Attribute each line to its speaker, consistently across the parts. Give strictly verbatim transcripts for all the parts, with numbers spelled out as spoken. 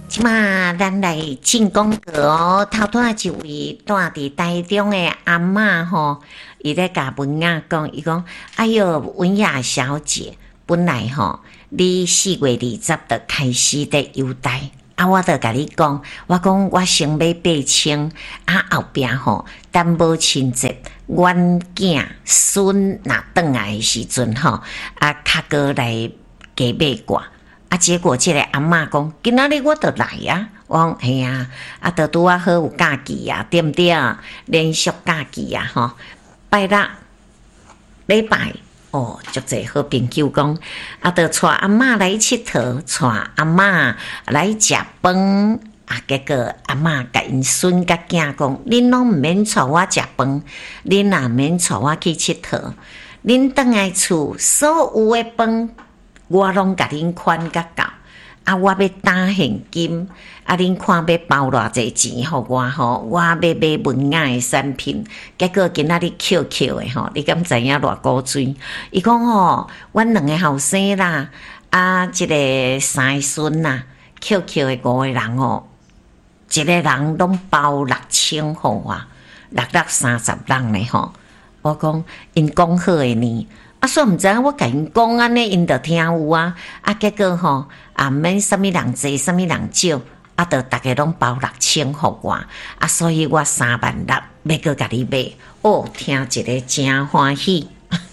Speaker 1: 即马咱来进广告哦。头拄仔一位住伫台中的阿嬷吼，伊咧甲文雅讲，伊讲：哎哟，文雅小姐，本来吼，你四月二十就开始咧优待。啊，我著甲你讲，我讲我先买八千，啊后壁吼，等母亲节，阮囝孙若转来的时阵吼，啊较过来加买挂。啊，结果即个阿嬷讲，今仔日我著来啊，我讲嘿啊，啊著拄啊好有假期啊，对毋对？连续假期啊，吼，拜六、礼拜。哦，足侪好朋友讲，啊，着带阿嬷来佚佗，带阿嬷来食饭，啊，结果阿嬷甲因孙甲囝讲，恁拢毋免带我食饭，恁也免带我去佚佗，恁倒来厝所有诶饭，我拢甲恁款甲到。啊，我要打现金，啊，恁看要包偌济钱互我吼，我要买文雅的产品，结果今仔日 Q Q 的吼，你敢知影偌古锥？伊讲吼，阮两个后生啦，啊，一个三孙啦 ，Q Q 的五个人吼，一个人拢包六千互我，六六三十人嘞吼，我讲因讲好的呢。啊，所以毋知影我甲因讲安尼，因着听有啊。啊，结果吼，啊，毋免啥物人济，啥物人少，啊，着逐个拢包六千互我。啊，所以我三万六要搁甲你买。哦，听一个真欢喜。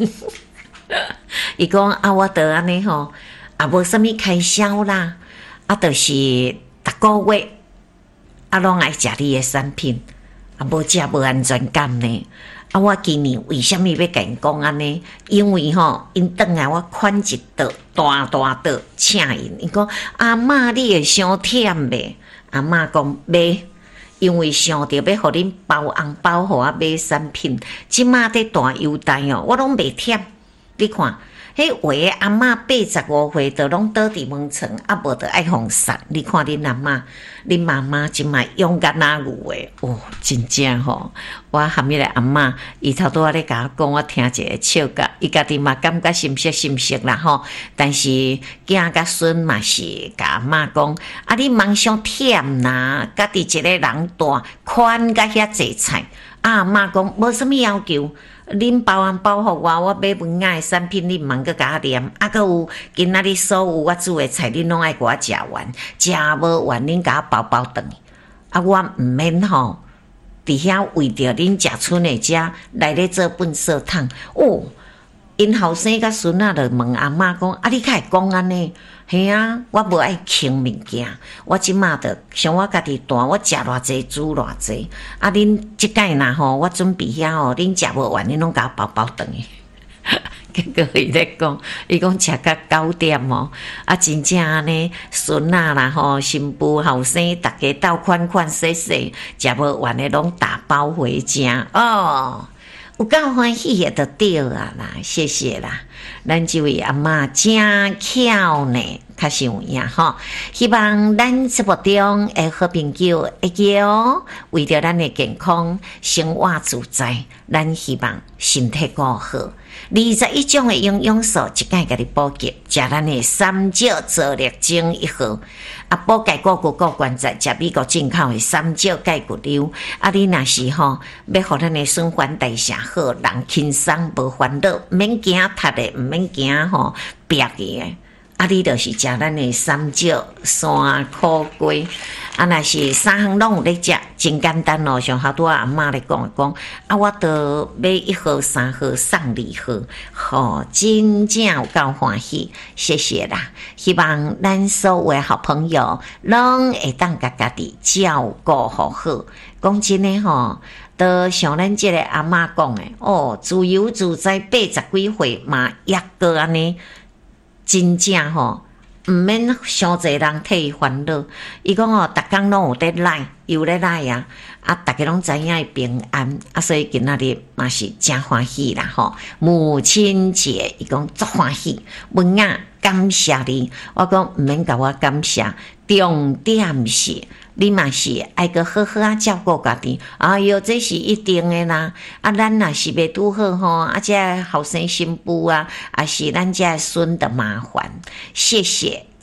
Speaker 1: 伊讲啊，我着安尼吼，啊，无啥物开销啦。啊，就是逐个月啊，拢爱食你的产品，啊，无食无安全感呢。啊！我今年为什么要甲因讲安尼？因为吼，因转来我款一道大大道请因，因讲阿嬷你会伤忝袂？阿嬷讲袂，因为想着要互恁包红包，互我买产品，即马伫大优待哦，我拢袂忝。你看，迄话阿嬷八十五岁，就拢倒伫门床，啊无着爱互杀。你看恁阿嬷，恁妈妈即摆勇敢哪有诶？哦，真正吼！我含迄个阿嬷，伊头拄仔咧甲我讲，我听一个笑甲，伊家己嘛感觉心息心息啦吼。但是囝甲孙嘛是甲阿嬷讲，啊你忙上忝啦，家己一个人大，款甲遐济菜。啊阿嬷讲无啥物要求。恁包红包互我，我买文雅的产品，你毋茫阁甲我念。啊，阁有今仔日所有我煮的菜，恁拢爱甲我食完，食无完恁甲我包包转。啊，我毋免吼，伫遐为着恁食剩的食来咧做粪扫桶。哦，因后生甲孙仔就问阿嬷讲：啊，你较会讲安尼？嘿啊，我无爱轻物件，我即马着像我家己大，我食偌济煮偌济。啊，恁即摆若吼，我准备遐吼，恁食无完，恁拢甲我包包转去。结果伊咧讲，伊讲食到九点哦，啊，真正安尼，孙仔啦吼，新妇后生，逐家斗款款洗洗，食无完的拢打包回家哦。有够欢喜的就对啊啦，谢谢啦，咱这位阿嬷真巧呢，较是有影吼。希望咱节目中的好朋友会记哦，为着咱的健康、生活自在，咱希望身体顾好。二十一种的营养素，一概甲你补给，食咱的三椒做力精一盒。啊，补钙骨骨骨关节，食美国进口的三椒钙骨瘤。啊，你若是吼，要互咱的循环代谢好，人轻松无烦恼，免惊塌的，毋免惊吼瘪嘅。啊，你著是食咱的三椒、山苦瓜。啊，若是三项拢有咧食，真简单哦。像好多阿嬷咧讲讲，啊，我著买一盒、三盒送二盒，吼，真正有够欢喜，谢谢啦！希望咱所有的好朋友拢会当家家己照顾好好。讲真诶吼，都像咱即个阿嬷讲诶，哦，自由自在八十几岁嘛，抑个安尼，真正吼。毋免伤侪人替伊烦恼，伊讲哦，逐工拢有咧来，有咧来啊！啊，逐个拢知影伊平安啊，所以今仔日嘛是真欢喜啦吼！母亲节，伊讲足欢喜，文雅感谢你，我讲毋免甲我感谢，重点是你嘛是爱个好好啊照顾家己。哎哟，这是一定的啦！啊，咱若是袂拄好吼，啊，这后生新妇啊，啊是咱这孙的麻烦，谢谢。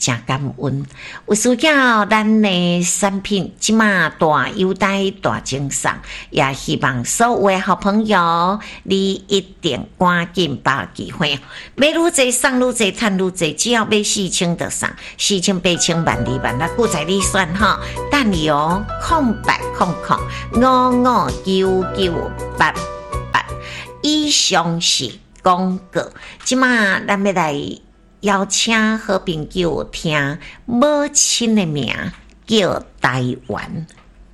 Speaker 1: 真感恩，有需要咱的产品，即马大优待大精送，也希望所有的好朋友，你一定赶紧把握机会，买愈济送愈济，赚愈济，只要买四千就送，四千八千万二万，那顾在你算哈，等你哦，空白空空，五五九九八八，以上是广告，即马咱要来。邀请好朋友听母亲的名叫台湾。